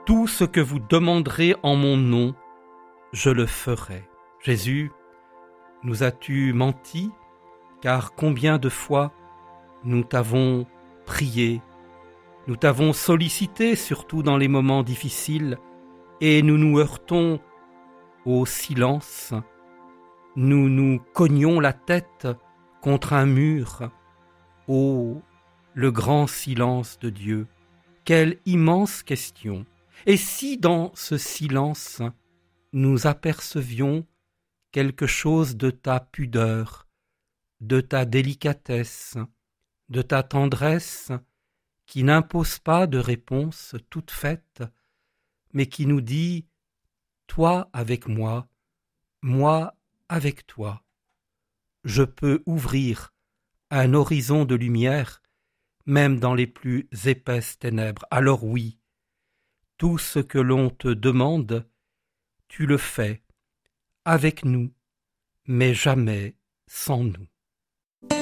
Tout ce que vous demanderez en mon nom, je le ferai. Jésus, nous as-tu menti? Car combien de fois nous t'avons prié, nous t'avons sollicité, surtout dans les moments difficiles, et nous nous heurtons au silence, nous nous cognions la tête contre un mur. Oh, le grand silence de Dieu, quelle immense question! Et si dans ce silence, nous apercevions quelque chose de ta pudeur, de ta délicatesse, de ta tendresse, qui n'impose pas de réponse toute faite, mais qui nous dit « Toi avec moi avec toi ». Je peux ouvrir un horizon de lumière, même dans les plus épaisses ténèbres. Alors oui, tout ce que l'on te demande, tu le fais avec nous, mais jamais sans nous.